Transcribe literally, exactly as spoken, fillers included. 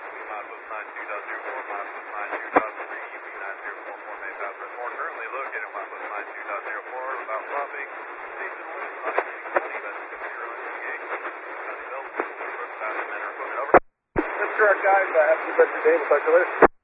Milepost nine two dot zero four, Milepost nine two dot three, U P nine zero four four, main passenger four, currently located at Milepost nine two dot zero four, about dropping, station one, five six twenty, that's computer on T eight, County Bell, passenger equipment, over. That's correct, guys. Uh, have a good rest of your day. We'll talk to you later.